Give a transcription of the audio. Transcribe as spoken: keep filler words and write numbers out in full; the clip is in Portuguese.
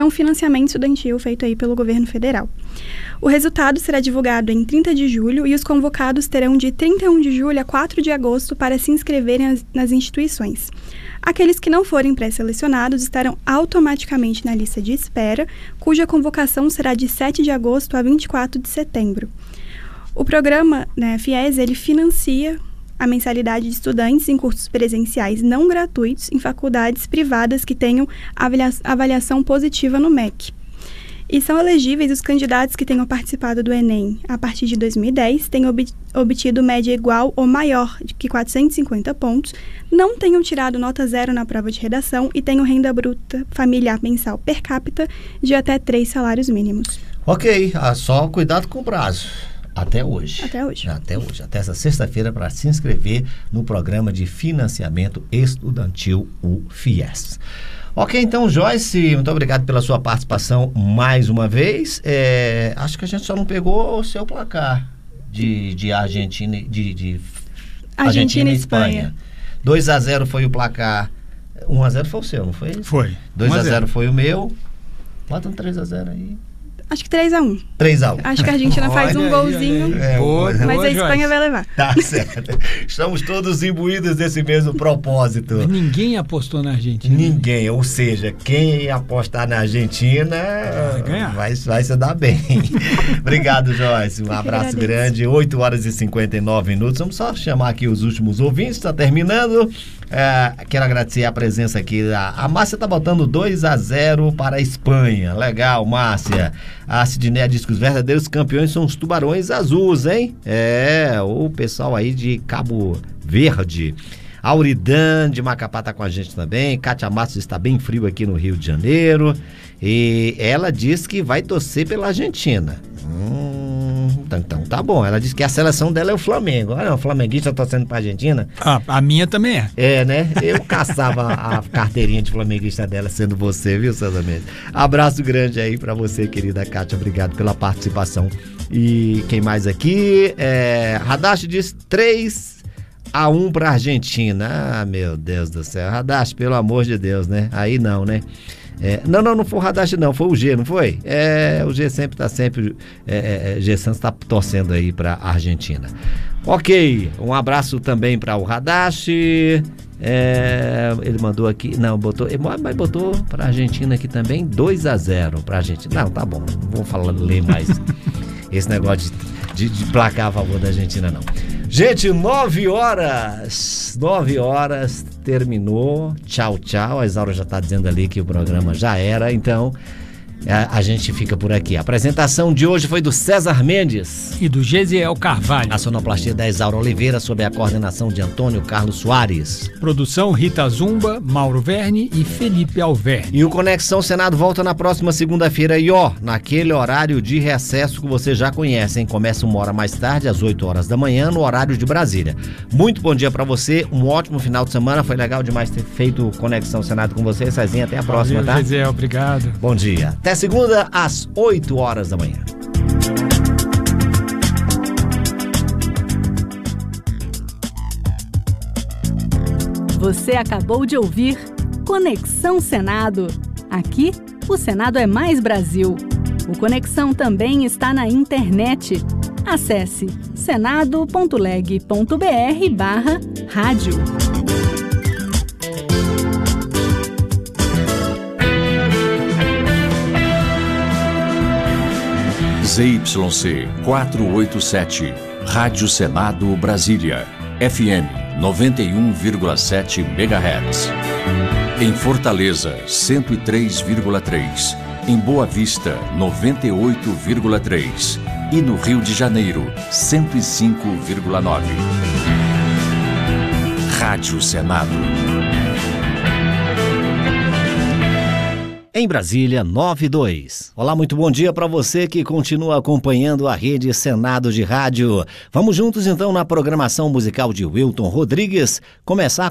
É um financiamento estudantil feito aí pelo governo federal. O resultado será divulgado em trinta de julho e os convocados terão de trinta e um de julho a quatro de agosto para se inscreverem nas, nas instituições. Aqueles que não forem pré-selecionados estarão automaticamente na lista de espera, cuja convocação será de sete de agosto a vinte e quatro de setembro. O programa, né, FIES, ele financia a mensalidade de estudantes em cursos presenciais não gratuitos em faculdades privadas que tenham avalia- avaliação positiva no M E C. E são elegíveis os candidatos que tenham participado do Enem a partir de dois mil e dez, tenham ob- obtido média igual ou maior que quatrocentos e cinquenta pontos, não tenham tirado nota zero na prova de redação e tenham renda bruta familiar mensal per capita de até três salários mínimos. Ok, ah, só cuidado com o prazo. Até hoje. Até hoje. Até hoje. Até essa sexta-feira para se inscrever no programa de financiamento estudantil, o FIES. Ok, então, Joyce, muito obrigado pela sua participação mais uma vez. É, acho que a gente só não pegou o seu placar de, de Argentina, de, de Argentina e Espanha. dois a zero foi o placar. um a zero foi o seu, não foi? Foi. dois a zero foi o meu. Bota um três a zero aí. Acho que três a um. três a um. Acho que a Argentina faz um Olha aí, golzinho, olha aí. É, boa, mas boa, a Espanha Joyce. vai levar. Tá certo. Estamos todos imbuídos desse mesmo propósito. Mas ninguém apostou na Argentina. Ninguém, ou seja, quem apostar na Argentina vai ganhar. Vai, vai se dar bem. Obrigado, Joyce. Um Eu abraço que agradeço. grande. oito horas e cinquenta e nove minutos. Vamos só chamar aqui os últimos ouvintes. Está terminando. É, quero agradecer a presença aqui. A, a Márcia está botando dois a zero para a Espanha. Legal, Márcia. A Sidneia diz que os verdadeiros campeões são os tubarões azuis, hein? É, o pessoal aí de Cabo Verde. Auridan de Macapá tá com a gente também. Kátia Matos está bem frio aqui no Rio de Janeiro. E ela diz que vai torcer pela Argentina. Hum, então, então tá bom. Ela diz que a seleção dela é o Flamengo. Olha, o flamenguista torcendo pra Argentina. Ah, a minha também é. É, né? Eu caçava a carteirinha de flamenguista dela sendo você, viu, César Mendes? Abraço grande aí pra você, querida Kátia. Obrigado pela participação. E quem mais aqui? É, Radache diz três a um pra Argentina. Ah, meu Deus do céu. Radache, pelo amor de Deus, né? Aí não, né? É, não, não, não foi o Radache não, foi o G, não foi? É, o G sempre tá sempre, é, é, G Santos tá torcendo aí pra Argentina. Ok, um abraço também para o Radache. É, ele mandou aqui, não, botou, mas botou pra Argentina aqui também, dois a zero pra Argentina. Não, tá bom, não vou falar, ler mais esse negócio de, de, de placar a favor da Argentina, não. Gente, nove horas, nove horas, terminou, tchau, tchau, a Isaura já tá dizendo ali que o programa já era, então a, a gente fica por aqui. A apresentação de hoje foi do César Mendes E do Gesiel Carvalho. a sonoplastia da Isaura Oliveira, sob a coordenação de Antônio Carlos Soares. Produção Rita Zumba, Mauro Verne e Felipe Alverne. E o Conexão Senado volta na próxima segunda-feira e ó, naquele horário de recesso que você já conhece, hein? Começa uma hora mais tarde, às oito horas da manhã, no horário de Brasília. Muito bom dia pra você, um ótimo final de semana, foi legal demais ter feito o Conexão Senado com você, Cezinha, até a próxima, Valeu, tá? Gesiel, obrigado. Bom dia. Até segunda, às oito horas da manhã. Você acabou de ouvir Conexão Senado. Aqui, o Senado é mais Brasil. O Conexão também está na internet. Acesse senado.leg.br barra rádio. Z Y C quatrocentos e oitenta e sete, Rádio Senado Brasília, F M noventa e um vírgula sete megahertz. Em Fortaleza, cento e três vírgula três. Em Boa Vista, noventa e oito vírgula três. E no Rio de Janeiro, cento e cinco vírgula nove. Rádio Senado. Em Brasília, nove e dois. Olá, muito bom dia para você que continua acompanhando a rede Senado de Rádio. Vamos juntos então na programação musical de Wilton Rodrigues, começar